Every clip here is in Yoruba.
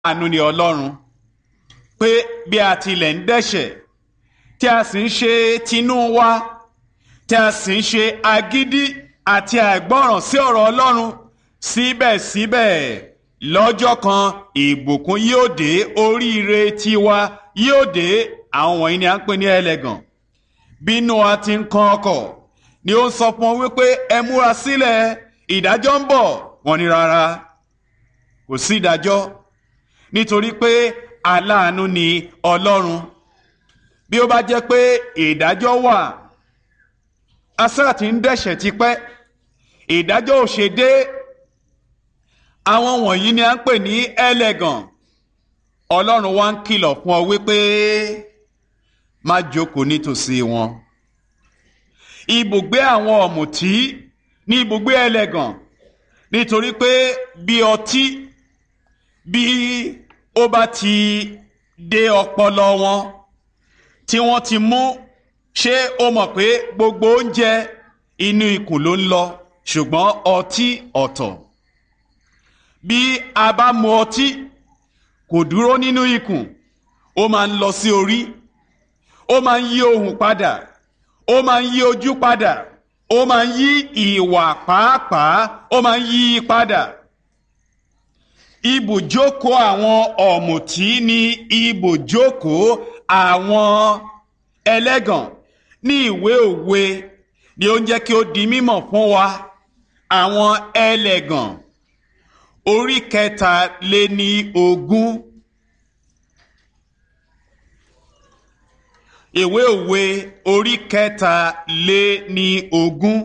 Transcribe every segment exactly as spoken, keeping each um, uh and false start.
àánú ni Ọlọ́run pé bí a tilẹ̀ ń dẹ́ṣẹ̀ tí a sì ń ṣe tinú wa tí a sì ń ṣe agídí àti àìgbọ́ràn sí ọ̀rọ̀ Ọlọ́run síbẹ̀síbẹ̀ lọ́jọ́ kan ìbùkún yóò dé, oríire tiwa yóò dé. Àwọn wọ̀nyí ni à ń pè ní ẹlẹ́gàn. Bí Nóà ti ń kan ọkọ̀ ni ó ń sọ fún wọn wípé ẹ múra sílẹ̀, ìdájọ́ ń bọ̀. Wọ́n ní rárá, kò sí ìdájọ́ nítorí pé aláàánú ni Ọlọ́run. Bí ó bá jẹ́ pé ìdájọ́ wà, Ásárà ti ń dẹ́ṣẹ̀ tipẹ́, ìdájọ́ ò ṣe dé. Àwọn wọ̀nyí ni à ń pè ní ẹlẹ́gàn. Ọlọ́run wá ń kìlọ̀ fún ọ wípé má jókòó nítòsí wọn. Ibùgbé àwọn ọ̀mùtí ní ibùgbé ẹlẹ́gàn, nítorí pé bí ọtí bí ó bá ti dé ọpọlọ wọn tí wọ́n ti mú, ṣé o mọ̀ pé gbogbo oúnjẹ inú ikùn ló ń lọ, ṣùgbọ́n ọtí ọ̀tọ̀. Bí a bá mu ọtí kò dúró nínú ikùn, ó máa ń lọ sí orí, ó máa ń yí ohùn padà, ó máa ń yí ojú padà, ó máa ń yí ìwà pàápàá, ó máa ń yí padà. Ibùjókòó àwọn ọ̀mùtí ni ibùjókòó àwọn ẹlẹ́gàn. Ní ìwé Òwe ni ó ń jẹ́ kí ó di mímọ̀ fún wa àwọn ẹlẹ́gàn orí kẹta lé ní ogún. Ìwé Òwe orí kẹta lé ní ogún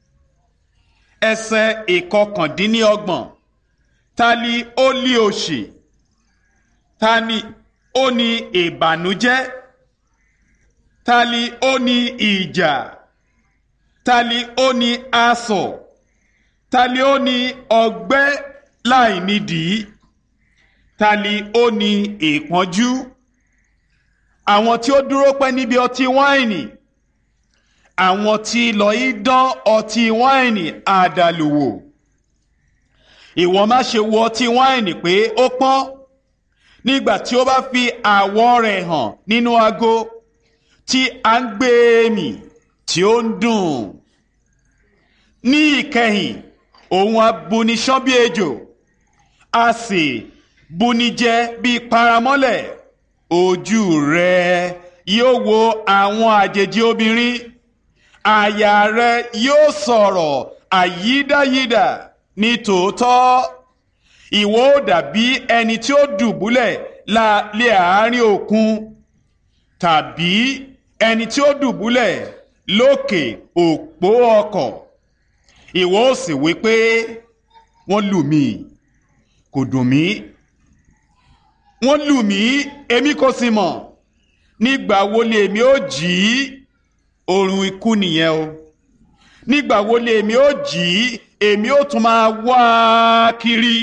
ẹsẹ̀ ìkọkàndínlọ́gbọ̀n. Ta ni ó lé òṣì? Ta ni ó ní ìbànújẹ́? Ta ni ó ní ìjà? Ta ni ó ní asọ̀? Ta ni ó ní ọgbẹ́ láì nídìí? Ta ni ó ní ìpọ́njú? Àwọn tí ó dúró pẹ́ níbi ọtí wáìnì, àwọn tí lọ í dán ọtí wáìnì àdàlù wò. Ìwọ má ṣe wo ọtí wáìnì pé ó pọ́n nígbà tí ó bá fi àwọ̀ rẹ̀ hàn nínú ago tí a ń gbé mì tí ó ń dùn. Ní ìkẹyìn òun á buni ṣán bí ejò, a sì buni jẹ bí paramọ́lẹ̀. Ojú rẹ yóò wo àwọn àjèjì obìnrin, àyà rẹ yóò sọ̀rọ̀ àyídáyídà. Ní tòótọ́ ìwọ ó dàbí ẹni tí ó dùbúlẹ̀ lé àárín òkun, tàbí ẹni tí ó dùbúlẹ̀ lókè òpó ọkọ̀. Ìwọ ó sì wí pé wọ́n lù mí, kò dùn mí. Wọ́n lù mí, èmi kò sì mọ̀. Nígbà wo ni èmi ó jí? Oorun ikú nìyẹn o. Nígbà wo ni èmi ó jí? Èmi ó tún máa wá kiri.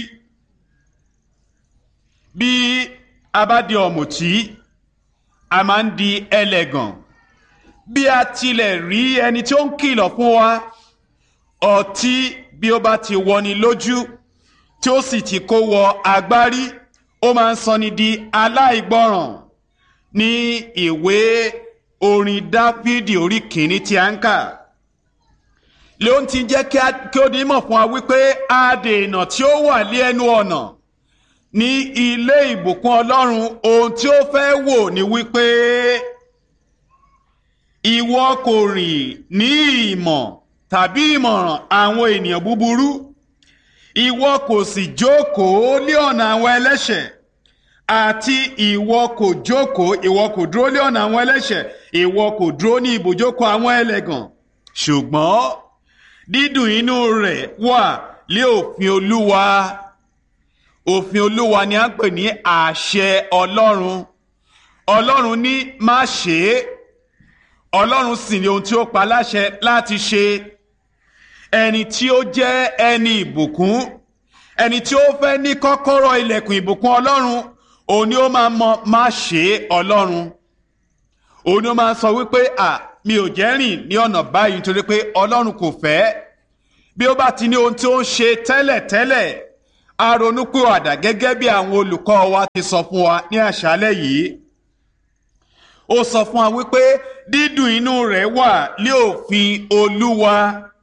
Bí a bá di ọ̀mùtí, a máa ń di ẹlẹ́gàn. Bí a tilẹ̀ rí ẹni tí ó ń kìlọ̀ fún wa, ọtí bí ó bá ti wọni lójú tí ó sì ti kó wọ agbárí, ó máa ń sọni di aláìgbọràn. Ní ìwé orin Dáfídì orí kìíní tí a ń kà, ló ń ti jẹ́ kí ó di mọ̀ fún wa wípé adènà tí ó wà lé ẹnu ọ̀nà ní ilé ìbùkún Ọlọ́run, ohun tí ó fẹ́ wò ni wípé ìwọ kò rìn ní ìmọ̀ tàbí ìmọ̀ràn àwọn ènìyàn búburú, ìwọ kò sì jókòó lé ọ̀nà àwọn ẹlẹ́ṣẹ̀, àti ìwọ kò jókòó, ìwọ kò dúró lé ọ̀nà àwọn ẹlẹ́ṣẹ̀, ìwọ kò dúró ní ibùjókòó àwọn ẹlẹ́gàn. Ṣùgbọ́n dídùn inú rẹ̀ wà lé òfin Olúwa. Òfin Olúwa ni a ń pè ní àṣẹ Ọlọ́run. Ọlọ́run ní má ṣe é. Ọlọ́run sì ni ohun tí ó pa láṣẹ láti ṣe. Ẹni tí ó jẹ́ ẹni ìbùkún, ẹni tí ó fẹ́ ní kọ́kọ́rọ́ ilẹ̀kùn ìbùkún Ọlọ́run, òun ni ó máa mọ má ṣe Ọlọ́run. Òun ni ó máa sọ wípé à mi ò jẹ́ rìn ní ọ̀nà báyìí nítorí pé Ọlọ́run kò fẹ́. Bí ó bá ti ní ohun tí ó ń ṣe tẹ́lẹ̀tẹ́lẹ̀, a ronúpìwàdà gẹ́gẹ́ bí àwọn olùkọ́ wa ti sọ fún wa ní àṣálẹ́ yìí. Ó sọ fún wa wípé dídùn inú rẹ̀ wà lé òfin Olúwa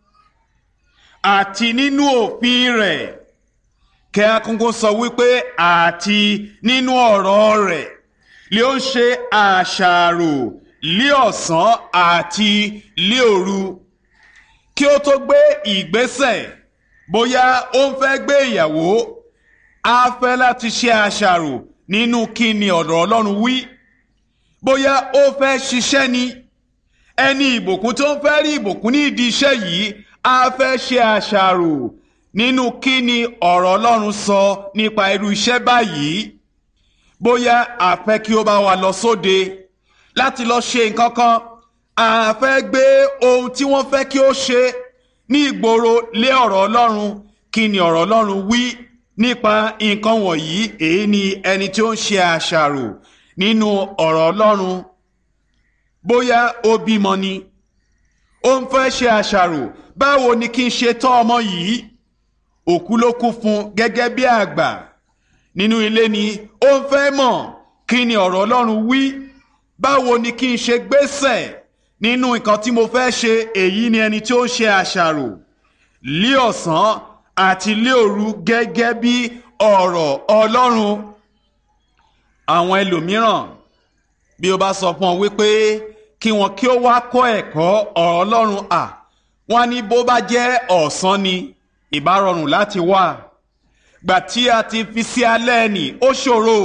àti nínú òfin rẹ̀. Kí a kúnkún sọ wípé àti nínú ọ̀rọ̀ rẹ̀ lé ó ń ṣe àṣàrò lé ọ̀sán àti lé òru. Kí ó tó gbé ìgbésẹ̀ bóyá ó ń fẹ́ gbé ìyàwó, á fẹ́ láti ṣe àṣàrò nínú kí ni ọ̀rọ̀ Ọlọ́run wí. Bóyá ó fẹ́ ṣiṣẹ́ ni, ẹni ìbùkún tó ń fẹ́ rí ìbùkún ní ìdí iṣẹ́ yìí á fẹ́ ṣe àṣàrò nínú kí ni ọ̀rọ̀ Ọlọ́run sọ nípa irú iṣẹ́ báyìí. Bóyá a fẹ́ kí ó bá wa lọ sóde láti lọ ṣe nǹkan kan, a fẹ́ gbé ohun tí wọ́n fẹ́ kí ó ṣe ní ìgboro lé ọ̀rọ̀ Ọlọ́run. Kí ni ọ̀rọ̀ Ọlọ́run wí nípa nǹkan wọ̀nyí? Èyí ni ẹni tí ó ń ṣe àṣàrò nínú ọ̀rọ̀ Ọlọ́run. Bóyá ó bímọ ni, ó ń fẹ́ ṣe àṣàrò, báwo ni kí n ṣe tọ́ ọmọ yìí? Òkú ló kú fún gẹ́gẹ́ bí àgbà nínú ilé ni, ó ń fẹ́ mọ̀ kí ni ọ̀rọ̀ Ọlọ́run wí. Báwo ni kí n ṣe gbésẹ̀ nínú nǹkan tí mo fẹ́ ṣe? Èyí ni ẹni tí ó ń ṣe àṣàrò lí ọ̀sán àti lí òru gẹ́gẹ́ bí ọ̀rọ̀ Ọlọ́run. Àwọn ẹlòmíràn, bí o bá sọ fún ọ wípé kí wọn kí ó wá kọ́ ẹ̀kọ́ ọ̀rọ̀ Ọlọ́run, à wọ́n ní bó bá jẹ́ ọ̀sán ni ìbá rọrùn láti wá. Gbà tí a ti fi sí alẹ́ ni ó ṣòro.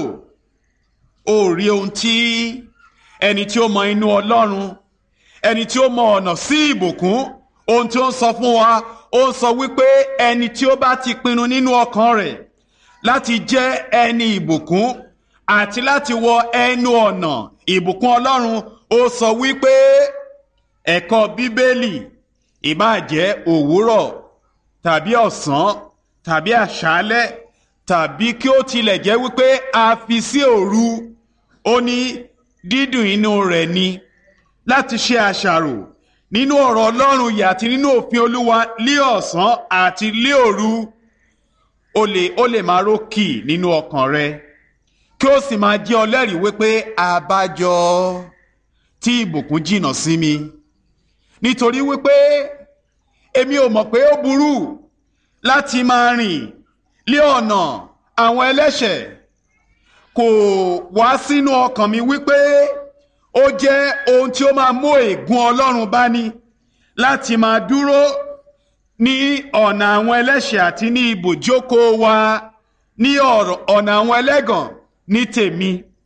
Ó rí ohun tí ẹni tí ó mọ inú Ọlọ́run, ẹni tí ó mọ ọ̀nà sí ìbùkún, ohun tí ó ń sọ fún wa, ó ń sọ wípé ẹni tí ó bá ti pinnu nínú ọkàn rẹ̀ láti jẹ́ ẹni ìbùkún àti láti wọ ẹnu ọ̀nà ìbùkún Ọlọ́run, ó sọ wípé ẹ̀kọ́ Bíbélì ìbáà jẹ́ òwúrọ̀ tàbí ọ̀sán tàbí àṣálẹ́ tàbí kí ó tilẹ̀ jẹ́ wípé a fi sí òru, ó ní dídùn inú rẹ̀ ni láti ṣe àṣàrò nínú ọ̀rọ̀ Ọlọ́run yìí àti nínú òfin Olúwa lí ọ̀sán àti lí òru. Ó lè ó lè máa rókì nínú ọkàn rẹ, kí ó sì máa jẹ́ ọlẹ́rìí wípé àbájọ tí ìbùkún jìnnà sí mi, nítorí wípé èmi ò mọ̀ pé ó burú láti máa rìn lé ọ̀nà àwọn ẹlẹ́ṣẹ̀. Kò wá sínú ọkàn mi wípé ó jẹ́ ohun tí ó máa mú ègún Ọlọ́run bá ní láti máa dúró ní ọ̀nà àwọn ẹlẹ́ṣẹ̀ àti ní ibùjókòó wa ní ọ̀nà àwọn ẹlẹ́gàn ní tèmi.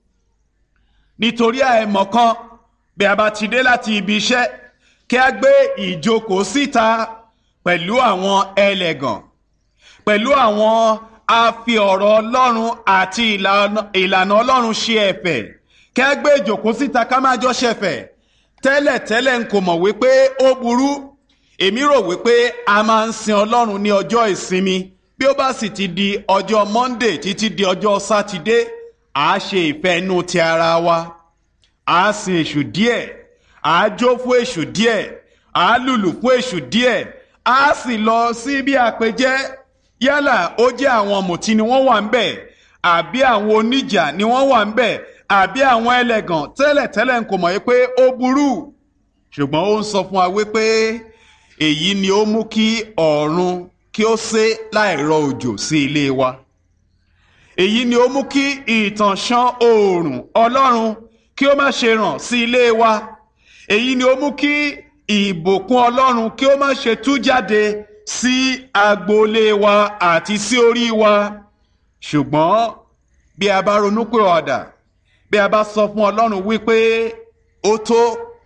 Nítorí àìmọ̀kan, bí a bá ti dé láti ibi iṣẹ́, kí a gbé ìjókòó síta pẹ̀lú àwọn ẹlẹ́gàn, pẹ̀lú àwọn afi ọ̀rọ̀ Ọlọ́run àti ìlànà Ọlọ́run ṣe ẹ̀fẹ̀, kí a gbé ìjókòó síta ká máa jọ ṣẹ̀fẹ̀. Tẹ́lẹ̀ tẹ́lẹ̀ n kò mọ̀ wípé ó burú. Èmi rò wípé a máa ń sin Ọlọ́run ní ọjọ́ ìsinmi. Bí ó bá sì ti di ọjọ́ Monday títí di ọjọ́ Sátidé, à á ṣe ìfẹ́ inú ti ara wa, à á sin èṣù díẹ̀, à á jó fún èṣù díẹ̀, à á lùlù fún èṣù díẹ̀, à á sì lọ sí bí àpèjẹ. Yálà ó jẹ́ àwọn mùtí ni wọ́n wà ń bẹ̀, àbí àwọn oníjà ni wọ́n wà ń bẹ̀, àbí àwọn ẹlẹ́gàn. Tẹ́lẹ̀tẹ́lẹ̀ n kò mọ̀ wípé ó burú, ṣùgbọ́n ó ń sọ fún wa wípé èyí ni ó mú kí ọ̀run kí ó sé láìrọ̀ òjò sí ilé wa. Èyí ni ó mú kí ìtànṣán oòrùn Ọlọ́run kí ó má ṣe ràn sí ilé wa. Èyí ni ó mú kí ìbùkún Ọlọ́run kí ó má ṣe tú jáde sí agboolé wa àti sí orí wa. Ṣùgbọ́n bí a bá ronúpìwàdà, bí a bá sọ fún Ọlọ́run wípé ó tó,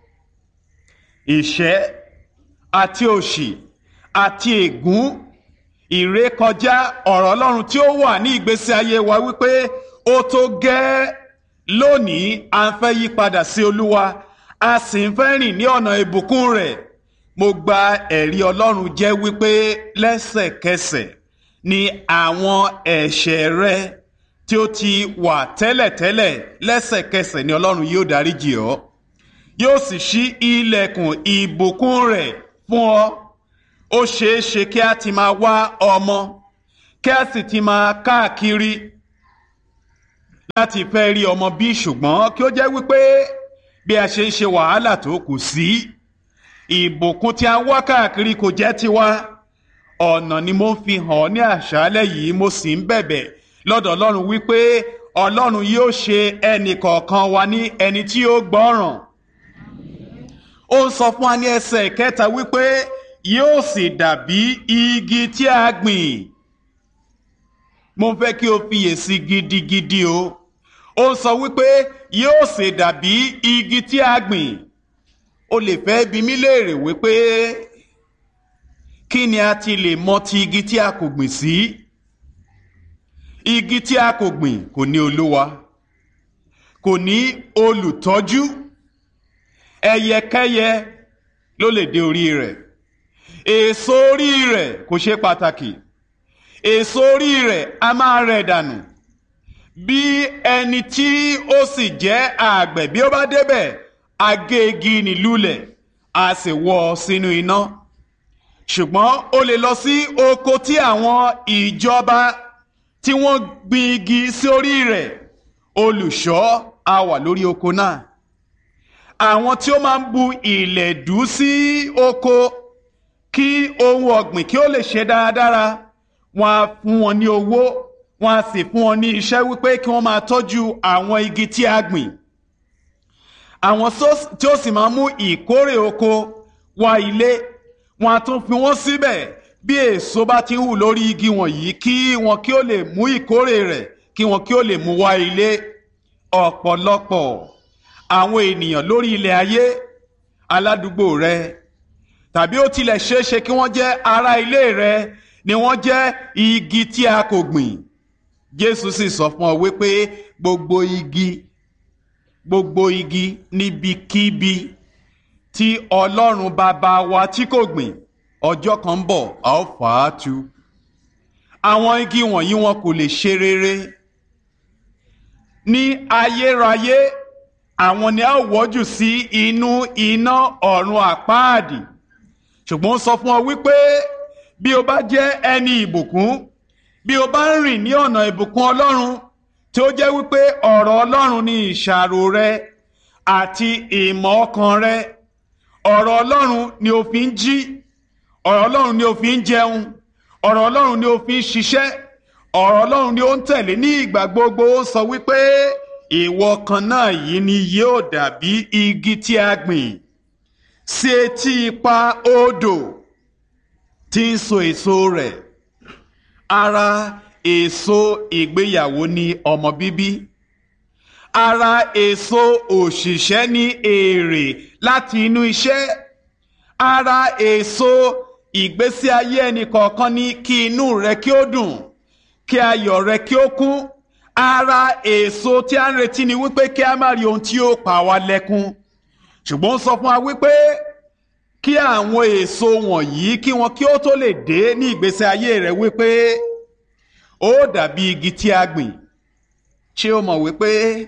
ìṣẹ́ àti òṣì àti ègún, ìrékọjá ọ̀rọ̀ Ọlọ́run tí ó wà ní ìgbésí ayé wa wípé ó tó gẹ́. Lónìí a ń fẹ́ yí padà sí Olúwa, a sì ń fẹ́ rìn ní ọ̀nà ìbùkún rẹ̀. Mo gba ẹ̀rí Ọlọ́run jẹ́ wípé lẹ́sẹ̀kẹsẹ̀ ni àwọn ẹ̀ṣẹ̀ rẹ tí ó ti wà tẹ́lẹ̀tẹ́lẹ̀, lẹ́sẹ̀kẹsẹ̀ ni Ọlọ́run yóò dáríjì ọ́, yóò sì ṣí ilẹ̀kùn ìbùkún rẹ̀ fún ọ. Ó ṣeé ṣe kí a ti máa wá ọmọ, kí a sì ti máa káàkiri láti fẹ́ rí ọmọ bí, ṣùgbọ́n kí ó jẹ́ wípé bí a ṣe ń ṣe wàhálà tó kù sí ìbùkún tí a ń wá káàkiri kò jẹ́ tiwa. Ọ̀nà ni mo ń fi hàn ní àṣálẹ́ yìí, mo sì ń bẹ̀bẹ̀ lọ́dọ̀ Ọlọ́run wípé Ọlọ́run yóò ṣe ẹnì kọ̀ọ̀kan wa ní ẹni tí ó gbọ́ràn. Ó ń sọ fún wa ní ẹsẹ̀ kẹta wípé yóò sì dàbí igi tí a gbìn. Mo fẹ́ kí o fiyèsí gidigidi o. Ó ń sọ wípé yóò sì dàbí igi tí a gbìn. O lè fẹ́ bi mí léèrè wípé kí ni a ti lè mọ̀ ti igi tí a kò gbìn sí? Igi tí a kò gbìn kò ní olúwa, kò ní olùtọ́jú. Ẹyẹkẹ́yẹ ló lè dé orí rẹ̀. Èso orí rẹ̀ kò ṣe pàtàkì. Èso orí rẹ̀ a máa rẹ̀ dànù. Bí ẹni tí ó sì jẹ́ àgbẹ̀ bí ó bá débẹ̀, a gé igi nì lulẹ̀, a sì wọ́ ọ sínú iná. Ṣùgbọ́n ó lè lọ sí oko tí àwọn ìjọba tí wọ́n gbin igi sí orí rẹ̀. Olùṣọ́ á wà lórí oko náà. Àwọn tí ó máa ń bu ìlẹ̀dú sí oko kí ohun ọ̀gbìn kí ó lè ṣe dáradára, wọ́n á fún wọn ní owó, wọ́n á sì fún wọn ní iṣẹ́ wípé kí wọ́n máa tọ́jú àwọn igi tí a gbìn. Àwọn tí ó sì máa mú ìkórè oko wá ilé, wọ́n á tún fi wọ́n síbẹ̀ bí èso bá ti ń hù lórí igi wọ̀nyí, kí wọn kí ó lè mú ìkórè rẹ̀, kí wọn kí ó lè mú wá ilé. Ọ̀pọ̀lọpọ̀ àwọn ènìyàn lórí ilẹ̀ ayé, aládùúgbò rẹ, tàbí ó tilẹ̀ ṣeéṣe kí wọ́n jẹ́ ará ilé rẹ, ni wọ́n jẹ́ igi tí a kò gbìn. Jésù sì sọ fún ọ wípé gbogbo igi gbogbo igi níbikíbi tí Ọlọ́run bàbá wa tí kò gbìn, ọjọ́ kan ń bọ̀ a ó fà á tu. Àwọn igi wọ̀nyí wọn kò lè ṣe rere ní ayérayé. Àwọn ni a ó wọ́jù sí inú iná ọ̀run àpáàdì. Ṣùgbọ́n ó sọ fún ọ wípé bí o bá jẹ́ ẹni ìbùkún, bí o bá ń rìn ní ọ̀nà ìbùkún Ọlọ́run, tí ó jẹ́ wípé ọ̀rọ̀ Ọlọ́run ni ìṣàrò rẹ àti ìmọ̀ ọkàn rẹ, ọ̀rọ̀ Ọlọ́run ni o fi ń jí, ọ̀rọ̀ Ọlọ́run ni o fi ń jẹun, ọ̀rọ̀ Ọlọ́run ni o fi ń ṣiṣẹ́, ọ̀rọ̀ Ọlọ́run ni ó ń tẹ̀lé ní ìgbà gbogbo. Ó sọ wípé ìwọ kan náà yìí ni yóò dàbí igi tí a gbìn sí etí ipa odò tí ń so èso rẹ̀. Ara èso ìgbéyàwó ni ọmọ bíbí. Ara èso òṣìṣẹ́ ní èrè láti inú iṣẹ́. Ara èso ìgbésí ayé ẹnì kọ̀ọ̀kan ní kí inú rẹ kí ó dùn, kí ayọ̀ rẹ kí ó kún. Ara èso tí a ń retí ni wípé kí a má rí ohun tí ó pa wá lẹ́kún. Ṣùgbọ́n ó sọ fún wa wípé kí àwọn èso wọ̀nyí kí wọn kí ó tó lè dé ní ìgbésí ayé rẹ, wípé ó dàbí igi tí a gbìn. Ṣé o mọ̀ wípé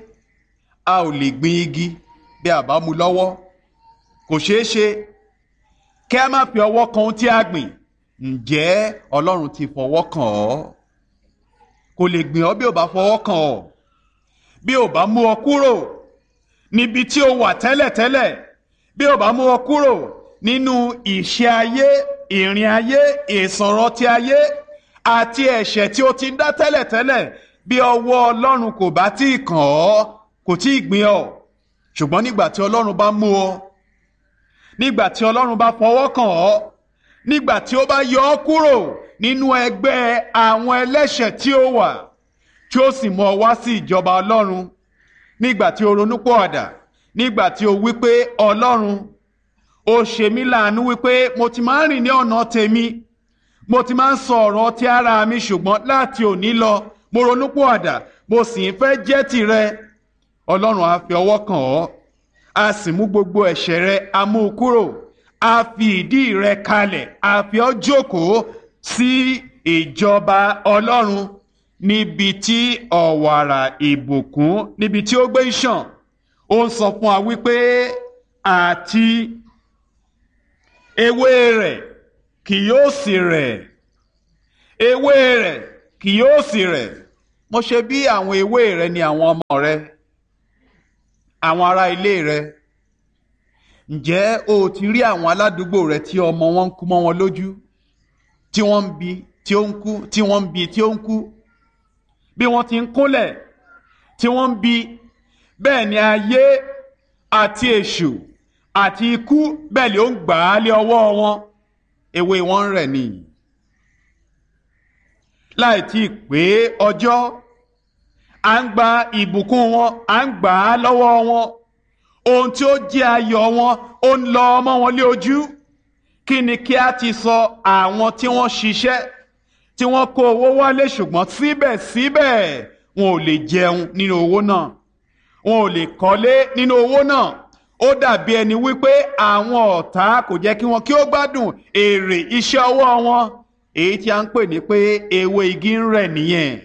a ò lè gbin igi bí a bá mú lọ́wọ́? Kò ṣeé ṣe kí a má fi ọwọ́ kan ohun tí a gbìn. Ǹjẹ́ Ọlọ́run ti fọwọ́ kàn ọ́? Kò lè gbìn ọ́ bí ò bá fọwọ́ kàn ọ́. Bí ò bá mú ọ kúrò níbi tí o wà tẹ́lẹ̀tẹ́lẹ̀, bí ò bá mú ọ kúrò nínú ìṣe ayé, ìrìn ayé, ìsọ̀rọ̀ ti ayé àti ẹ̀ṣẹ̀ tí o ti ń dá tẹ́lẹ̀tẹ́lẹ̀, bí ọwọ́ Ọlọ́run kò bá tí ì kàn ọ́, kò tí ì gbìn ọ́. Ṣùgbọ́n nígbà tí Ọlọ́run bá mú ọ, nígbà tí Ọlọ́run bá fọwọ́ kàn ọ́, nígbà tí ó bá yọ ọ́ kúrò nínú ẹgbẹ́ àwọn ẹlẹ́ṣẹ̀ tí ó wà, tí ó sì mú ọ wá sí ìjọba Ọlọ́run, nígbà tí o ronúpìwàdà, nígbà tí o wípé Ọlọ́run, ó ṣe mí láàánú wípé mo ti máa ń rìn ní ọ̀nà tèmi, mo ti máa ń sọ ọ̀rọ̀ ti ara mi, ṣùgbọ́n láti òní lọ mo ronúpìwàdà, mo sì ń fẹ́ jẹ́ tìrẹ. Ọlọ́run á fi ọwọ́ kàn ọ́, a sì mú gbogbo ẹ̀ṣẹ̀ rẹ, a mú u kúrò, a fi ìdí rẹ kalẹ̀, a fi ọ́ jókòó sí ìjọba Ọlọ́run, níbi tí ọ̀wàrà ìbùkún, níbi tí ó gbé ń ṣàn. Ó ń sọ fún wa wípé àti ewé rẹ̀ kì yóò sì rẹ̀, ewé rẹ̀ kì yóò sì rẹ̀. Mo ṣe bí àwọn ewé rẹ ni àwọn ọmọ rẹ, àwọn ará ilé rẹ. Ǹjẹ́ o ti rí àwọn aládùúgbò rẹ tí ọmọ wọn ń kú mọ́ wọn lójú, tí wọ́n ń bi tí ó ń kú, tí wọ́n ń bi tí ó ń kú, bí wọ́n ti ń kúnlẹ̀ tí wọ́n ń bi, bẹ́ẹ̀ ni ayé àti èṣù àti ikú bẹ́ẹ̀ ni ó ń gbà á lé ọwọ́ wọn, ewé wọn ń rẹ̀ ni. Láì tí ì pé ọjọ́, à ń gba ìbùkún wọn, à ń gbà á lọ́wọ́ wọn, ohun tí ó jẹ́ ayọ̀ wọn ó ń lọ mọ́ wọn lé ojú. Kí ni kí a ti sọ àwọn tí wọ́n ṣiṣẹ́, tí wọ́n kó owó wálé ṣùgbọ́n síbẹ̀síbẹ̀ wọn ò lè jẹun nínú owó náà, wọn ò lè kọ́lé nínú owó náà. Ó dàbí ẹni wípé àwọn ọ̀tá kò jẹ́ kí wọn kí ó gbádùn èrè iṣẹ́ ọwọ́ wọn, èyí tí a ń pè ní pé ewé igi ń rẹ̀ nìyẹn.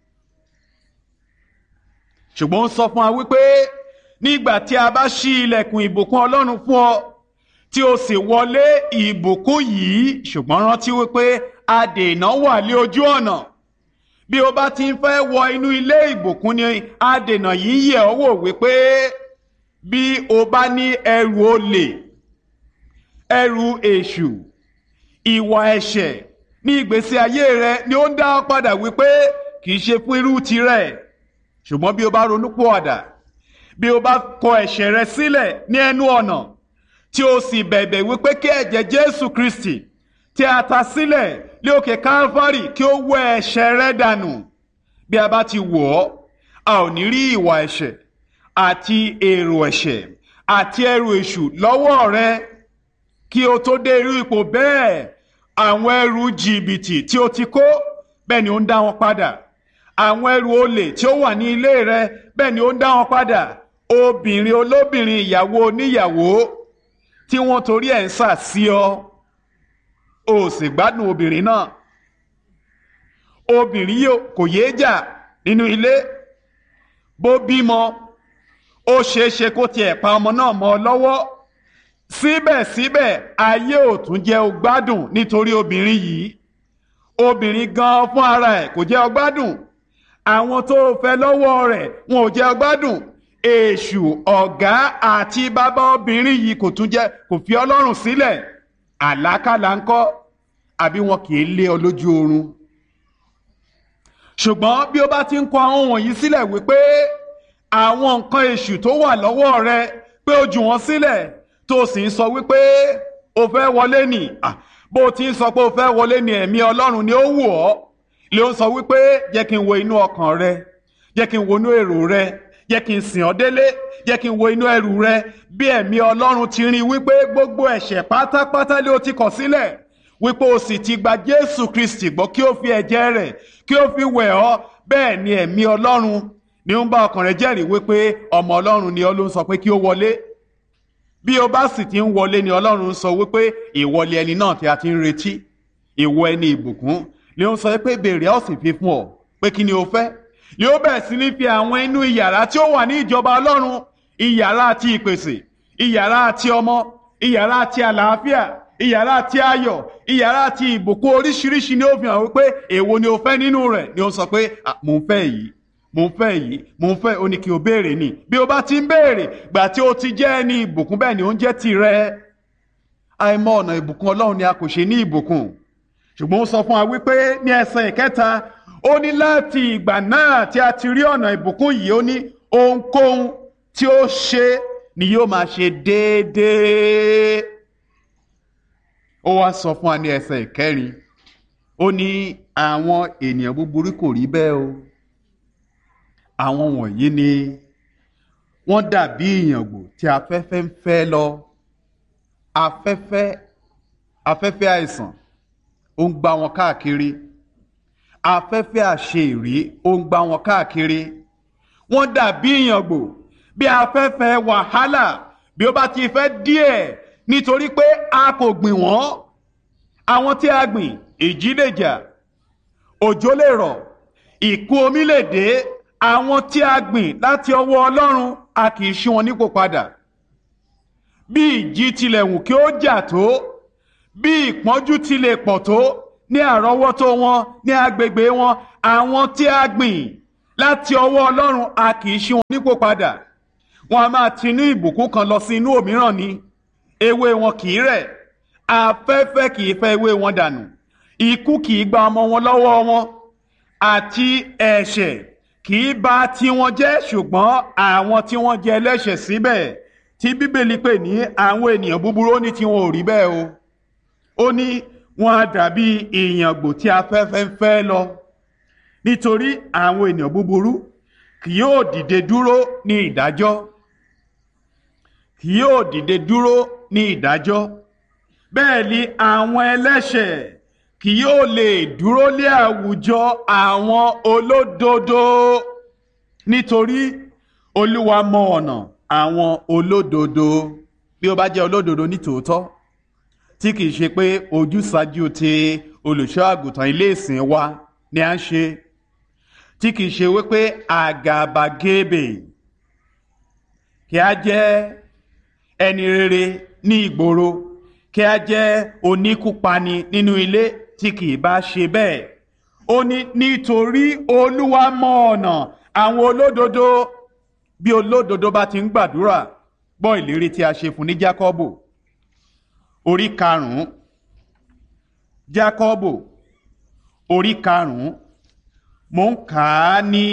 Ṣùgbọ́n ó sọ fún wa wípé nígbà tí a bá ṣí ilẹ̀kùn ìbùkún Ọlọ́run fún ọ, tí o sì wọlé ìbùkún yìí, ṣùgbọ́n rántí wípé adènà wà lé ojú ọ̀nà. Bí o bá ti ń fẹ́ wọ inú ilé ìbùkún ni adènà yìí yẹ̀ ọ́ wò wípé bí o bá ní ẹrù olè, ẹrù èṣù, ìwà ẹ̀ṣẹ̀ ní ìgbésí ayé rẹ ni ó ń dá ọ padà wípé kì í ṣe fún irú tirẹ̀. Ṣùgbọ́n bí o bá ronúpìwàdà, bí o bá kọ ẹ̀ṣẹ̀ rẹ sílẹ̀ ní ẹnu ọ̀nà, tí o sì bẹ̀bẹ̀ wípé kí ẹ̀jẹ̀ Jésù Kristi tí a ta sílẹ̀ lé òkè Kálífárì kí ó wẹ ẹ̀ṣẹ̀ rẹ dànù, bí a bá ti wò ọ́, a ò ní rí ìwà ẹ̀ṣẹ̀ àti èrò ẹ̀ṣẹ̀ àti ẹrù èṣù lọ́wọ́ rẹ. Kí o tó dé irú ipò bẹ́ẹ̀, àwọn ẹrù jìbìtì tí o ti kó, bẹ́ẹ̀ ni ó ń dá wọn padà. Àwọn ẹrù olè tí ó wà ní ilé rẹ, bẹ́ẹ̀ ni ó ń dá wọn padà. Obìnrin olóbìnrin, ìyàwó oníyàwó tí wọ́n torí ẹ̀ ń sà sí ọ, o sì gbádùn obìnrin náà. Obìnrin yìí kò yéé jà nínú ilé, bó bímọ ó ṣeé ṣe kó tiẹ̀ pa ọmọ náà mọ́ ọ lọ́wọ́. Síbẹ̀síbẹ̀ ayé ò tún jẹ́ o gbádùn nítorí obìnrin yìí. Obìnrin gan fún ara ẹ̀ kò jẹ́ o gbádùn. Àwọn tó fẹ́ lọ́wọ́ rẹ̀ wọn ò jẹ́ o gbádùn. Èṣù ọ̀gá àti bàbá obìnrin yìí kò tún jẹ́ kò fi Ọlọ́run sílẹ̀. Àlákàlà ńkọ́, àbí wọn kì í lé ọ lójú oorun. Ṣùgbọ́n bí o bá ti ń kọ àwọn wọ̀nyí sílẹ̀ wípé àwọn nǹkan èṣù tó wà lọ́wọ́ rẹ pé o jù wọ́n sílẹ̀, tó sì ń sọ wípé o fẹ́ wọlé nì, bó o ti ń sọ pé o fẹ́ wọlé ní ẹ̀mí Ọlọ́run ni ó wù ọ́, lè ó sọ wípé jẹ́ kí n wo inú ọkàn rẹ, jẹ́ kí n wo inú èrò rẹ, jẹ́ kí n sìn ọ́ délé, jẹ́ kí n wo inú ẹrù rẹ. Bí ẹ̀mí Ọlọ́run ti rí wípé gbogbo ẹ̀ṣẹ̀ pátápátá lé o ti kọ̀ sílẹ̀, wípé o sì ti gba Jésù Kristi gbọ́ kí ó fi ẹ̀jẹ̀ rẹ̀ kí ó fi wẹ̀ ọ́, bẹ́ẹ̀ ni ẹ̀mí Ọlọ́run ni ó ń bá ọkàn rẹ jẹ́rìí wípé ọmọ Ọlọ́run ni ọ ló ń sọ pé kí ó wọlé. Bí o bá sì ti ń wọlé ni Ọlọ́run ń sọ wípé ìwọlé ẹni náà tí a ti ń retí, ìwọ ẹni ìbùkún, ni ó ń sọ pé béèrè a ó sì fi fún ọ, pé kí ni o fẹ́. Ni ó bẹ̀rẹ̀ sí ní fi àwọn inú ìyàrá tí ó wà ní ìjọba Ọlọ́run, ìyàrá àti ìpèsè, ìyàrá àti ọmọ, ìyàrá àti àlàáfíà, ìyàrá àti ayọ̀, ìyàrá àti ìbùkún oríṣiríṣi ni ó fi hàn wípé èwo ni o fẹ́ nínú rẹ̀. Ni ó sọ pé mò ń fẹ́ yìí, mò ń fẹ́ yìí, mò ń fẹ́, ó ní kí o béèrè ni. Bí o bá ti ń béèrè, gbà tí o ti jẹ́ ẹni ìbùkún, bẹ́ẹ̀ ni ó ń jẹ́ tirẹ̀. Àìmọ̀ ọ̀nà ìbùkún Ọlọ́run ni a kò ṣe ní ìbùkún. Ṣùgbọ́n ó sọ fún wa wípé ní ẹsẹ̀ ìkẹta, ó ní láti ìgbà náà tí a ti rí ọ̀nà ìbùkún yìí, ó ní ohunkóhun tí ó ṣe ni yóò máa ṣe déédéé. Ó wá sọ fún wa ní ẹsẹ̀ ìkẹrin, ó ní àwọn ènìyàn búburú kò rí bẹ́ẹ̀ o. Àwọn wọ̀nyí ni wọ́n dàbí ìyàngbò tí afẹ́fẹ́ ń fẹ́ lọ. Afẹ́fẹ́ afẹ́fẹ́ àìsàn ó ń gbá wọn káàkiri. Afẹ́fẹ́ àṣeèrí ó ń gbá wọn káàkiri. Wọ́n dàbí ìyàngbò bí afẹ́fẹ́ wàhálà bí ó bá ti fẹ́ díẹ̀, nítorí pé a kò gbìn wọ́n. Àwọn tí a gbìn, ìjì lè jà, òjò lè rọ̀, ìkún omi lè dé. Àwọn tí a gbìn láti ọwọ́ Ọlọ́run, a kì í ṣí wọn nípò padà. Bí ìjì tilẹ̀ wù kí ó jà tó, bí ìpọ́njú tilẹ̀ pọ̀ tó ní àrọ́wọ́tó wọn, ní agbègbè wọn, àwọn tí a gbìn láti ọwọ́ Ọlọ́run a kì í ṣí wọn nípò padà, wọn a máa tinú ìbùkún kan lọ sí inú òmíràn ni. Ewé wọn kì í rẹ̀, afẹ́fẹ́ kì í fẹ́ ewé wọn dànù, ikú kì í gba ọmọ wọn lọ́wọ́ wọn, àti ẹ̀ṣẹ̀ kì í bà tiwọn jẹ́. Ṣùgbọ́n àwọn tí wọ́n jẹ́ ẹlẹ́ṣẹ̀ síbẹ̀, tí Bíbélì pè ní àwọn ènìyàn búburú, ó ní tiwọn ò rí bẹ́ẹ̀ o. Ó ní wọn á dàbí ìyàngbò tí afẹ́fẹ́ ń fẹ́ lọ, nítorí àwọn ènìyàn búburú kì yóò dìde dúró ní ìdájọ́, kì yóò dìde dúró ní ìdájọ́. Bẹ́ẹ̀ ni àwọn ẹlẹ́ṣẹ̀ kì yóò lè dúró lé àwùjọ àwọn olódodo, nítorí Olúwa mọ ọ̀nà àwọn olódodo. Bí ó bá jẹ́ olódodo ní tòótọ́, tí kìí ṣe pé ojúsàájú ti olùṣọ́ àgùntàn ilé ìsìn wa ni à ń ṣe, tí kìí ṣe wípé àgàbàgebè, kí a jẹ́ ẹni rere ní ìgboro, kí a jẹ́ oníkúpani nínú ilé, tí kìí bá ṣe bẹ́ẹ̀. Ó ní nítorí Olúwa mọ ọ̀nà àwọn olódodo. Bí olódodo bá ti ń gbàdúrà, gbọ́ ìlérí tí a ṣe fún ní Jákọ́bù orí karùn-ún, Jákọ́bù orí karùn-ún, mo ń kà á ní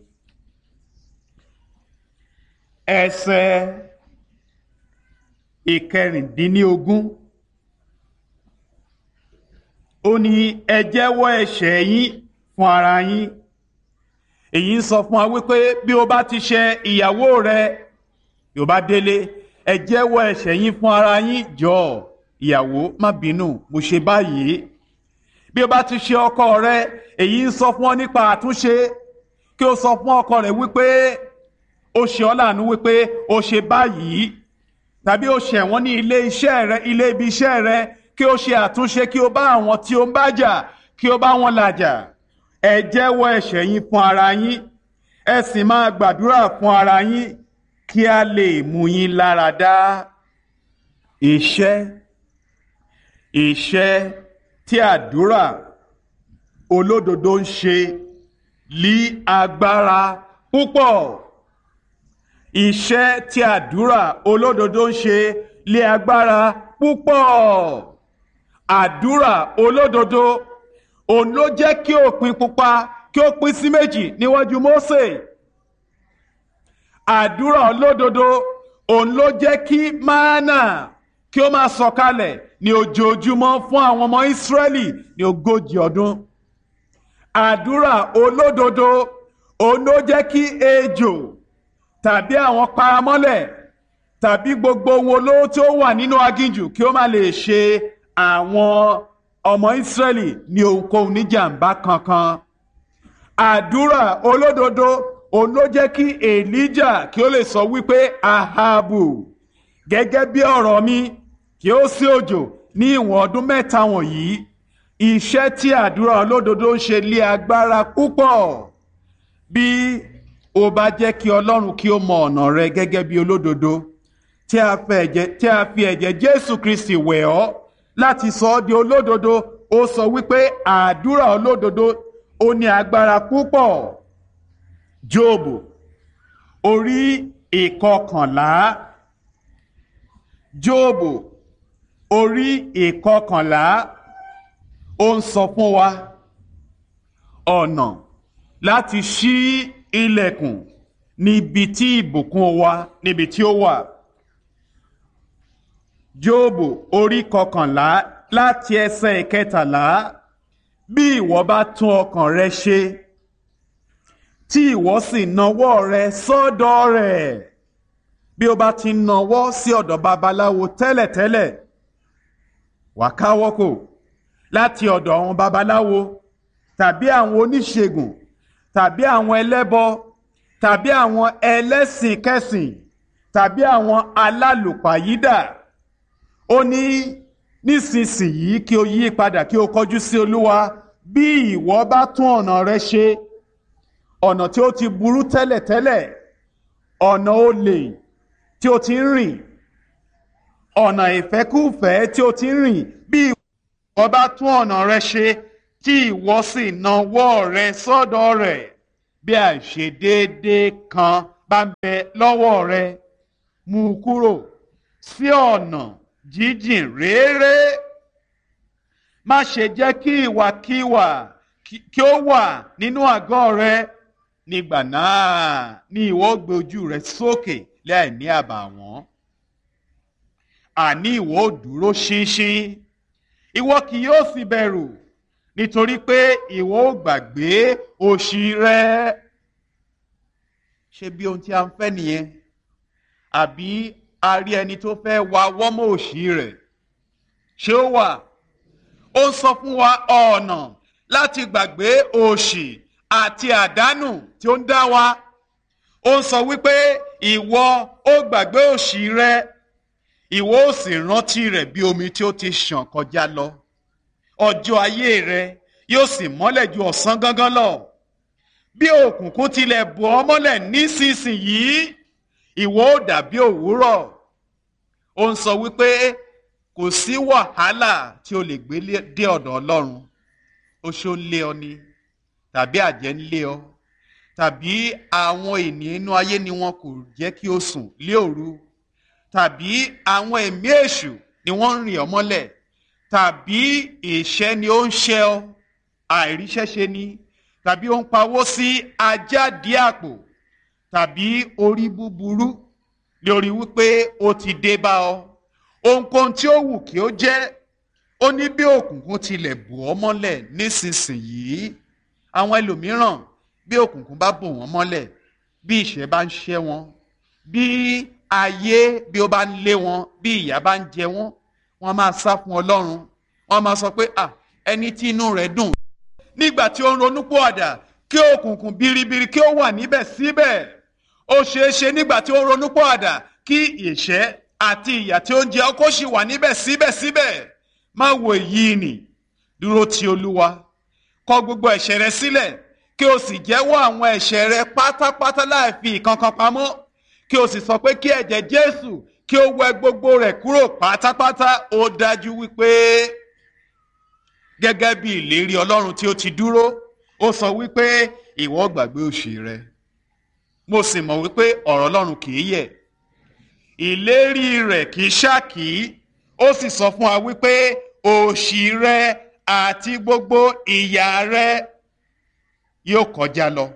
ẹsẹ̀ ìkẹrìndínlógún. Ó ní ẹ jẹ́wọ́ ẹ̀ṣẹ̀ yín fún ara yín. Èyí ń sọ fún wa wípé bí o bá ti ṣẹ̀ ìyàwó rẹ, yóò bá délé, ẹ jẹ́wọ́ ẹ̀ṣẹ̀ yín fún ara yín. Jọ̀ọ́ ìyàwó, má bínú, mo ṣe báyìí. Bí o bá ti ṣẹ̀ ọkọ rẹ, èyí ń sọ fún ọ nípa àtúnṣe, kí o sọ fún ọkọ rẹ wípé o ṣe ọ́ láàánú, wípé o ṣe báyìí. Tàbí o ṣẹ̀ wọ́n ní ilé iṣẹ́ rẹ, ilé ibi iṣẹ́ rẹ, kí o ṣe àtúnṣe, kí o bá àwọn tí o ń bá jà, kí o bá wọn làjà. Ẹ jẹ́wọ́ ẹ̀ṣẹ̀ yín fún ara yín, ẹ sì máa gbàdúrà fún ara yín, kí a lè mú yín lára dá. Iṣẹ́ iṣẹ́ tí àdúrà olódodo ń ṣe lí agbára púpọ̀. Iṣẹ́ tí àdúrà olódodo ń ṣe lí agbára púpọ̀. Àdúrà olódodo òun ló jẹ́ kí òpin pupa kí ó pín sí méjì níwájú Mósè. Àdúrà olódodo òun ló jẹ́ kí mánà kí ó máa sọ̀kalẹ̀ ní ojoojúmọ́ fún àwọn ọmọ Ísírẹ́lì ní ogójì ọdún. Àdúrà olódodo òun ló jẹ́ kí ejò tàbí àwọn paramọ́lẹ̀ tàbí gbogbo ohun olóró tí ó wà nínú aginjù kí ó má lè ṣe àwọn ọmọ Ísírẹ́lì ní ohunkóhun níjàmbá kankan. Àdúrà olódodo òun ló jẹ́ kí Èlíjà kí ó lè sọ wípé Ahabu, gẹ́gẹ́ bí ọ̀rọ̀ mi, kí ó sí òjò ní ìwọ̀n ọdún mẹ́ta wọ̀nyí. Iṣẹ́ tí àdúrà olódodo ń ṣe lé agbára púpọ̀. Bí o bá jẹ́ kí Ọlọ́run kí ó mọ ọ̀nà rẹ gẹ́gẹ́ bí olódodo, tí a fi ẹ̀jẹ̀ Jésù Kristi wẹ̀ ọ́ láti sọ ọ́ di olódodo, ó sọ wípé àdúrà olódodo ó ní agbára púpọ̀. Jóòbù orí ìkọkànlá, Jóòbù orí ìkọkànlá, ó ń sọ fún wa ọ̀nà láti ṣí ilẹ̀kùn níbi tí ìbùkún wa níbi tí ó wà. Jóòbù orí kọkànlá láti ẹsẹ̀ ìkẹtàlá. Bí ìwọ bá tún ọkàn rẹ ṣe, tí ìwọ sì nawọ́ rẹ sọ́dọ̀ rẹ̀. Bí o bá ti nawọ́ sí ọ̀dọ̀ babaláwo tẹ́lẹ̀tẹ́lẹ̀, wà káwọ́ kò láti ọ̀dọ̀ àwọn babaláwo tàbí àwọn oníṣègùn tàbí àwọn ẹlẹ́bọ tàbí àwọn ẹlẹ́sìn kẹsìn tàbí àwọn alálùpàyídà. Ó ní nísinsìnyí kí o yí padà kí o kọjú sí Olúwa. Bí ìwọ bá tún ọ̀nà rẹ ṣe, ọ̀nà tí ó ti burú tẹ́lẹ̀tẹ́lẹ̀, ọ̀nà olè tí o ti ń rìn, ọ̀nà ìfẹ́kúfẹ̀ẹ́ tí o ti ń rìn, bí ìwọ bá tún ọ̀nà rẹ ṣe tí ìwọ sì nawọ́ rẹ sọ́dọ̀ rẹ̀, bí àìṣedéédé kan bá ń bẹ lọ́wọ́ rẹ, mú u kúrò sí ọ̀nà jíjìn réré. Má ṣe jẹ́ kí ìwàkiwà kí ó wà nínú àgọ́ rẹ. Nígbà náà ni ìwọ gbé ojú rẹ sókè láìní àbàwọ́n. Àní ìwọ ó dúró ṣinṣin, ìwọ kì yóò sì bẹ̀rù, nítorí pé ìwọ ó gbàgbé òṣì rẹ. Ṣé bí ohun tí a ń fẹ́ nìyẹn? Àbí a rí ẹni tó fẹ́ wa wọ́mọ̀ òṣì rẹ̀? Ṣé ó wà? Ó ń sọ fún wa ọ̀nà láti gbàgbé òṣì àti àdánù tí ó ń dá wa. Ó ń sọ wípé ìwọ ó gbàgbé òṣì rẹ, ìwọ ó sì rántí rẹ̀ bí omi tí ó ti ṣàn kọjá lọ. Ọjọ́ ayé rẹ yóò sì mọ́lẹ̀ ju ọ̀sán gangan lọ. Bí òkùnkùn tilẹ̀ bò ọ́ mọ́lẹ̀ nísinsìnyí, ìwọ ó dàbí òwúrọ̀. Ó ń sọ wípé kò sí wàhálà tí o lè gbé dé ọ̀dọ̀ Ọlọ́run. Oṣó ń lé ọ ni, tàbí àjẹ́ ń lé ọ, tàbí àwọn ènìyàn inú ayé ni wọn kò jẹ́ kí o sùn lé òru, tàbí àwọn ẹ̀mí èṣù ni wọ́n ń rìn ọ́ mọ́lẹ̀, tàbí ìṣẹ́ ni ó ń ṣẹ́ ọ, àìríṣẹ́ṣe ni, tàbí ó ń pawó sí ajáde àpò, tàbí orí búburú lórí wípé ó ti dé bá ọ. Ohunkóhun tí ó wù kí ó jẹ́, ó ní bí òkùnkùn tilẹ̀ bò ọ́ mọ́lẹ̀ nísinsìnyí. Àwọn ẹlòmíràn, bí òkùnkùn bá bò wọ́n mọ́lẹ̀, bí ìṣẹ́ bá ń ṣẹ́ wọn, bí ayé bí ó bá ń lé wọn, bí ìyà bá ń jẹ wọ́n, wọ́n máa sá fún Ọlọ́run. Wọ́n máa sọ pé à ẹni tí inú rẹ̀ dùn nígbà tí ó ń ronúpìwàdà, kí òkùnkùn biribiri kí ó wà níbẹ̀ síbẹ̀. Ó ṣeé ṣe nígbà tí ó ń ronúpìwàdà kí ìṣẹ́ àti ìyà tí ó ń jẹ ọ́ kó sì wà níbẹ̀ síbẹ̀síbẹ̀. Má wo èyí nì, dúró ti Olúwa, kọ gbogbo ẹ̀ṣẹ̀ rẹ sílẹ̀, kí o sì jẹ́wọ́ àwọn ẹ̀ṣẹ̀ rẹ pátápátá láì fi ìkankan pamọ́, kí o sì sọ pé kí ẹ̀jẹ̀ Jésù kí ó wẹ gbogbo rẹ̀ kúrò pátápátá. Ó dájú wípé gẹ́gẹ́ bí ìlérí Ọlọ́run tí ó ti dúró, ó sọ wípé ìwọ gbàgbé òṣì rẹ. Mo sì mọ̀ wípé ọ̀rọ̀ Ọlọ́run kì í yẹ̀, ìlérí rẹ̀ kì í ṣákì. Ó sì sọ fún wa wípé òṣì rẹ àti gbogbo ìyà rẹ yóò kọjá lọ.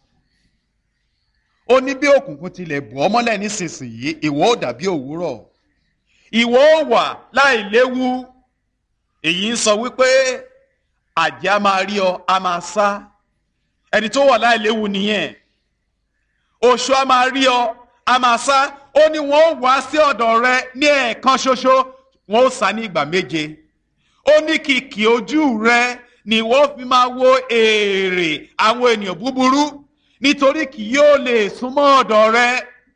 Ó ní bí òkùnkùn tilẹ̀ bò ọ́ mọ́lẹ̀ nísinsìnyí, ìwọ ó dàbí òwúrọ̀. Ìwọ ó wà láì léwu. Èyí ń sọ wípé àjẹ́ a máa rí ọ, a máa sá. Ẹni tó wà láì léwu nìyẹn. Oṣó a máa rí ọ, a máa sá. Ó ní wọn ó wá sí ọ̀dọ̀ rẹ ní ẹ̀ẹ̀kan ṣoṣo, wọn ó sá ní ìgbà méje. Ó ní kìkì ojú rẹ ni wọ́n fi máa wo èrè àwọn ènìyàn búburú, nítorí kì yóò lè súnmọ́ ọ̀dọ̀ rẹ.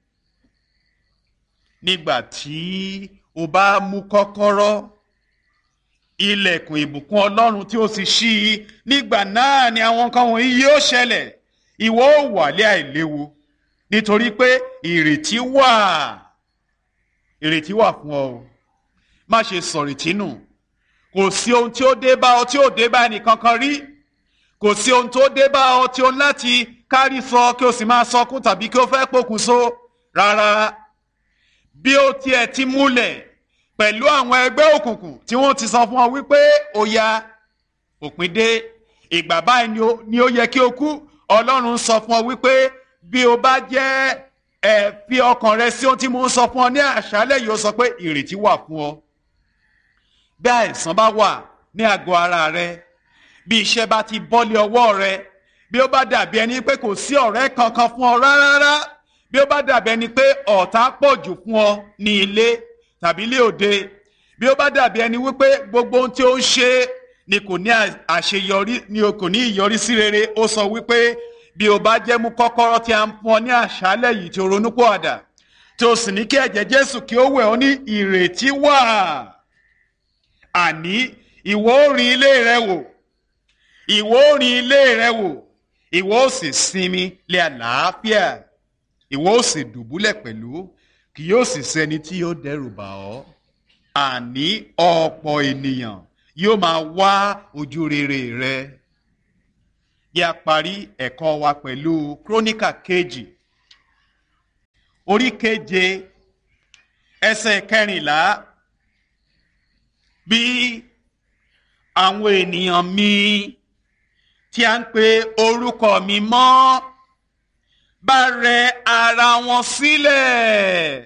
Nígbà tí o bá mú kọ́kọ́rọ́ ilẹ̀kùn ìbùkún Ọlọ́run tí ó sì ṣí i, nígbà náà ni àwọn nǹkan wọ̀nyí yóò ṣẹlẹ̀. Ìwọ ó wà lé àìléwu, nítorí pé ìrètí wà. Ìrètí wà fún ọ. Má ṣe sọ̀rètí nù. Kò sí ohun tí ó dé bá ọ tí ó dé bá ẹnìkankan rí. Kò sí ohun tó dé bá ọ tí ó ń láti kárí sọ kí o sì máa sọkún tàbí kí o fẹ́ pokùnso. Rárá, bí ó tiẹ̀ ti múlẹ̀ pẹ̀lú àwọn ẹgbẹ́ òkùnkùn tí wọ́n ti sọ fún ọ wípé ó ya òpin dé, ìgbà báyìí ni ó yẹ kí o kú. Ọlọ́run sọ fún ọ wípé bí o bá jẹ́ ẹ fi ọkàn rẹ sí ohun tí mo ń sọ fún ọ ní àṣálẹ́ yìí, ó sọ pé ìrètí wà fún ọ. Bí àìsàn bá wà ní àgọ́ ara rẹ, bí iṣẹ́ bá ti bọ́lé ọwọ́ rẹ, bí ó bá dàbí ẹni pé kò sí ọ̀rẹ́ kankan fún ọ rárá, bí ó bá dàbí ẹni pé ọ̀tá pọ̀ jù fún ọ ní ilé tàbí ilé òde, bí ó bá dàbí ẹni wípé gbogbo ohun tí ó ń ṣe ni kò ní àṣeyọrí, ni kò ní ìyọrísí rere, ó sọ wípé bí o bá jẹ́ mú kọ́kọ́rọ́ tí a ń fún ọ ní àṣálẹ́ yìí tí o ronúpìwàdà, tí o sì ní kí ẹ̀jẹ̀ Jésù kí ó wẹ̀ ọ́, ní ìrètí wà. Àní ìwọ ó rin ilé rẹ wò, ìwọ ó rin ilé rẹ wò, ìwọ ó sì sinmi lé àlàáfíà, ìwọ ó sì dùbúlẹ̀ pẹ̀lú, kì yóò sì sẹ́ni tí yóò dẹ́rù bà ọ́. Àní ọ̀pọ̀ ènìyàn yóò máa wá ojú rere rẹ. Yẹ a parí ẹ̀kọ́ wa pẹ̀lú Kíróníkà kejì orí keje ẹsẹ̀ kẹrìnlá. Bí àwọn ènìyàn mi tí a ń pe orúkọ mi mọ́ bá rẹ ara wọn sílẹ̀.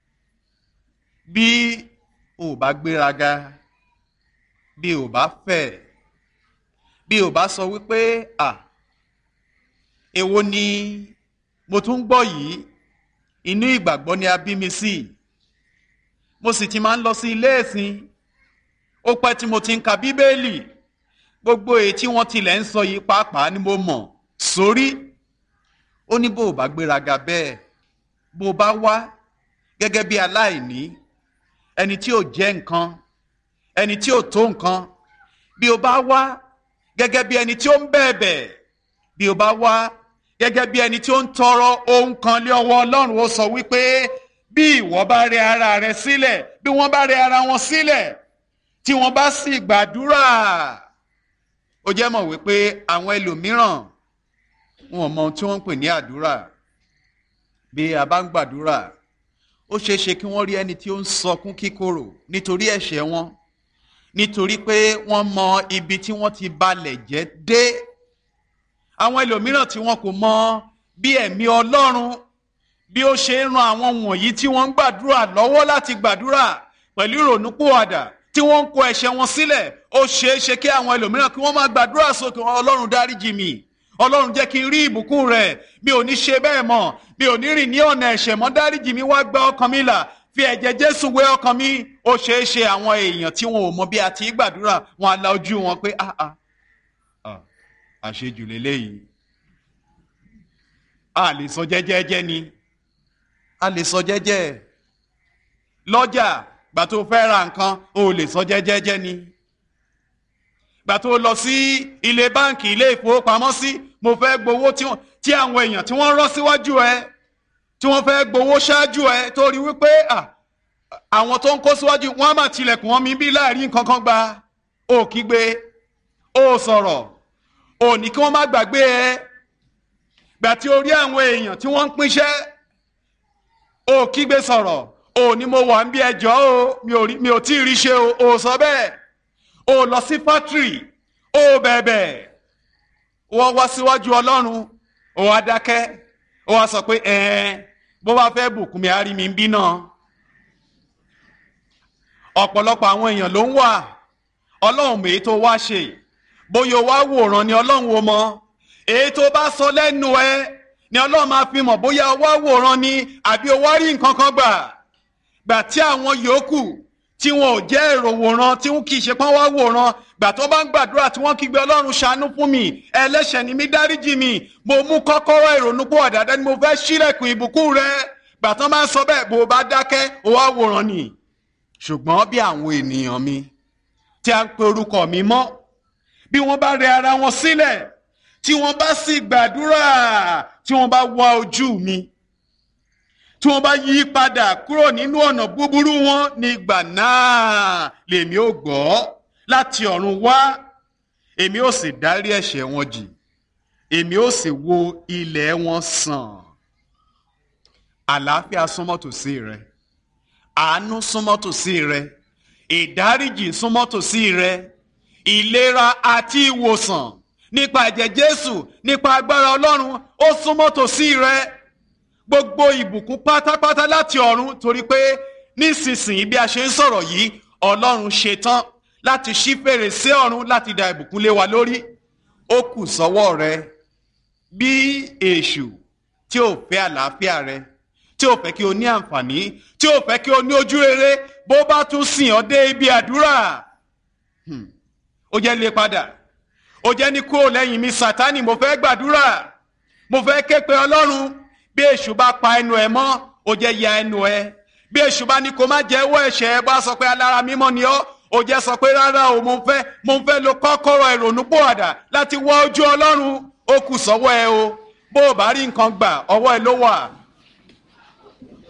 Bí o bá gbéraga, bí o bá fẹ̀, bí o bá sọ wípé à èwo ni mo tún gbọ́ yìí, inú ìgbàgbọ́ ni a bí mi sí, mo sì ti máa ń lọ sí ilé ìsìn, ó pẹ́ tí mo ti ń ka Bíbélì, gbogbo èyí tí wọ́n tilẹ̀ ń sọ yìí pàápàá ni mo mọ̀ sórí. Ó ní bó o bá gbéraga bẹ́ẹ̀, bó o bá wá gẹ́gẹ́ bí aláìní, ẹni tí ò jẹ́ nǹkan, ẹni tí ò tó nǹkan, bí o bá wá gẹ́gẹ́ bí ẹni tí ó ń bẹ̀bẹ̀, bí o bá wá gẹ́gẹ́ bí ẹni tí ó ń tọrọ ohun kan lé ọwọ́ Ọlọ́run, ó sọ wípé bí ìwọ bá rẹ ara rẹ sílẹ̀, bí wọ́n bá rẹ ara wọn sílẹ̀, tí wọ́n bá sì gbàdúrà. Ó jẹ́ mọ̀ wípé àwọn ẹlòmíràn wọn ò mọ ohun tí wọ́n ń pè ní àdúrà. Bí a bá ń gbàdúrà, ó ṣeé ṣe kí wọ́n rí ẹni tí ó ń sọkún kíkorò nítorí ẹ̀ṣẹ̀ wọn, nítorí pé wọ́n mọ ibi tí wọ́n ti balẹ̀ jẹ́ dé. Àwọn ẹlòmíràn tí wọn kò mọ bí ẹ̀mí Ọlọ́run bí ó ṣe ń ran àwọn wọ̀nyí tí wọ́n ń gbàdúrà lọ́wọ́ láti gbàdúrà pẹ̀lú ìrònúpìwàdà, tí wọ́n ń kó ẹ̀ṣẹ̀ wọn sílẹ̀. Ó ṣeé ṣe kí àwọn ẹlòmíràn kí wọ́n máa gbàdúrà sókè, Ọlọ́run dáríjì mi, Ọlọ́run jẹ́ kí n rí ìbùkún rẹ̀, mi ò ní ṣe bẹ́ẹ̀ mọ́, mi ò ní rìn ní ọ̀nà ẹ̀ṣẹ̀ mọ́, dáríjì mi, wá gba ọkàn mi là, fi ẹ̀jẹ̀ Jésù wé ọkàn mi. Ó ṣeé ṣe àwọn èèyàn tí wọn ò mọ bí a ti gbàdúrà, wọn á la ojú wọn pé ah ah ah àṣejù lélẹ́yìí. A lè sọ jẹ́jẹ́jẹ́ ni, a lè sọ jẹ́jẹ́. Lọ́jà gbà tó fẹ́ ra nǹkan, o lè sọ jẹ́jẹ́jẹ́ ni. Gbà tó lọ sí ilé báǹkì, ilé ìfowópamọ́sí, mo fẹ́ gbowó tí àwọn èèyàn tí wọ́n rọ́ síwájú ẹ, tí wọ́n fẹ́ gbowó ṣáájú ẹ, tó rí wípé àwọn tó ń kó síwájú wọ́n á máa tilẹ̀kùn wọn mi bí láàrin nǹkan kan gba. O kígbe, o sọ̀rọ̀, o ní kí wọ́n má gbàgbé ẹ. Gbà tí o rí àwọn èèyàn tí wọ́n ń pínṣẹ́, o kígbe sọ̀rọ̀, o ní mo wà ń bí ẹjọ́ o, mi ò tí ì rí ṣe o, o sọ bẹ́ẹ̀. O lọ sí fátírì, o bẹ̀bẹ̀, wọ́n wá síwájú Ọlọ́run, o wá dákẹ́, o wá sọ pé ẹ̀ẹ́n bó bá fẹ́ bùkún mi á rí mi ń bí náà. Ọ̀pọ̀lọpọ̀ àwọn èèyàn ló ń wà, Ọlọ́run èyí tó wá ṣe, bóyá o wá wòran ni Ọlọ́run o mọ̀, èyí tó bá sọ lẹ́nu ẹ ni Ọlọ́run máa fi mọ̀ bóyá o wá wòran ni àbí o wá rí nǹkan kan gbà. Gbà tí àwọn yòókù tí wọn ò jẹ́ èrò wòran, tí wọn kì í ṣe pọ́n wá wòran, gbà tó bá ń gbàdúrà tí wọ́n kígbe Ọlọ́run ṣàánú fún mi, ẹlẹ́ṣẹ̀ ni mí, dáríjì mi, mo mú kọ́kọ́rọ́ ìrònúpìwàdà dání, mo fẹ́ ṣílẹ̀kùn ìbùkún rẹ. Gbà tán máa ń sọ bẹ́ẹ̀, bó o bá dákẹ́, o wá wòran ni. Ṣùgbọ́n bí àwọn ènìyàn mi tí a ń pe orúkọ mi mọ́, bí wọ́n bá rẹ ara wọn sílẹ̀, tí wọ́n bá sì gbàdúrà, tí wọ́n bá wá ojú mi, tí wọ́n bá yí padà kúrò nínú ọ̀nà búburú wọn, nígbà náà lèmi ó gbọ́ láti ọ̀run wá, èmi ó sì dárí ẹ̀ṣẹ̀ wọn jì, èmi ó sì wo ilẹ̀ wọn sàn. Àlàáfíà súnmọ́ tòsí rẹ, àánú súnmọ́ tòsí rẹ, ìdáríjì súnmọ́ tòsí rẹ, ìlera àti ìwòsàn nípa ẹ̀jẹ̀ Jésù, nípa agbára Ọlọ́run, ó súnmọ́ tòsí rẹ. Gbogbo ìbùkún pátápátá láti ọ̀run, torí pé nísinsìnyí bí a ṣe ń sọ̀rọ̀ yìí, Ọlọ́run ṣetán láti ṣí fèrèsé ọ̀run láti dá ìbùkún lé wa lórí. Ó kù sọ́wọ́ rẹ. Bí èṣù tí ò fẹ́ àlàáfíà rẹ, tí ò fẹ́ kí o ní àǹfààní, tí ò fẹ́ kí o ní ojú rere, bó bá tún sìn ọ́ dé ibi àdúrà, ó jẹ́ lé padà, ó jẹ́ ní kúrò lẹ́yìn mi Sátánì, mo fẹ́ gbàdúrà, mo fẹ́ ké pe Ọlọ́run. Bí èṣù bá pa ẹnu ẹ mọ́, ó jẹ́ ya ẹnu ẹ. Bí èṣù bá ní kó má jẹ́wọ́ ẹ̀ṣẹ̀ ẹ, bá sọ pé alára mímọ́ ni ọ́, ó jẹ́ sọ pé rárá o, mo fẹ́ mo fẹ́ lo kọ́kọ́rọ́ ìrònúpìwàdà láti wá ojú Ọlọ́run. Ó kù sọ́wọ́ ẹ o, bó o bá rí nǹkan gbà, ọwọ́ ẹ ló wà.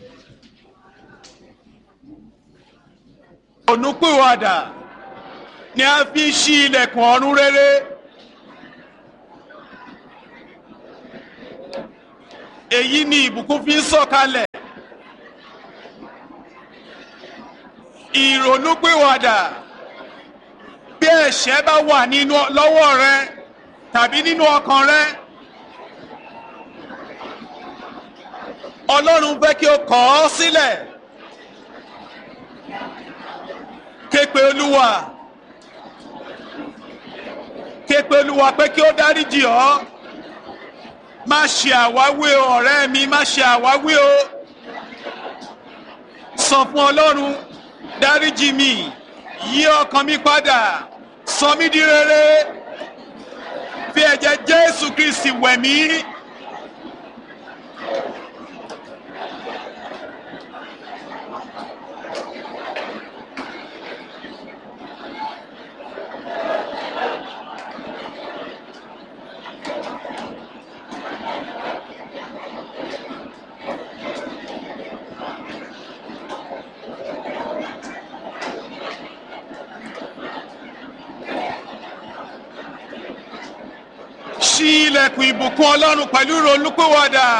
Ìrònúpìwàdà ni a fi ṣí ilẹ̀kùn ọ̀run rere. èyí ni ìbùkún fi ń sọ̀kalẹ̀. ìrònúpìwàdà bí ẹ̀ṣẹ̀ bá wà nínú lọ́wọ́ rẹ tàbí nínú ọkàn rẹ, Ọlọ́run fẹ́ kí o kọ̀ ọ́ sílẹ̀. Ké pe Olúwa, ké pe Olúwa pé kí ó dáríjì ọ́. Má ṣe àwáwí o ọ̀rẹ́ mi, má ṣe àwáwí o. Sọ fún Ọlọ́run, dáríjì mi, yí ọkàn mi padà, sọ mí di rere. Fi ẹ̀jẹ̀ Jésù Kristi wẹ̀ mí. Ṣí ilẹ̀kùn ìbùkún Ọlọ́run pẹ̀lú ìrònúpìwàdà.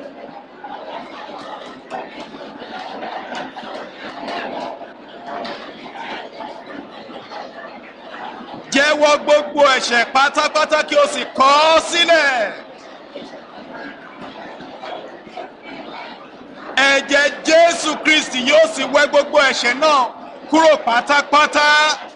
Jẹ́wọ́ gbogbo ẹ̀ṣẹ̀ pátápátá kí o sì kọ̀ ọ́ sílẹ̀. Ẹ̀jẹ̀ Jésù Kristi yóò sì wẹ̀ gbogbo ẹ̀ṣẹ̀ náà kúrò pátápátá.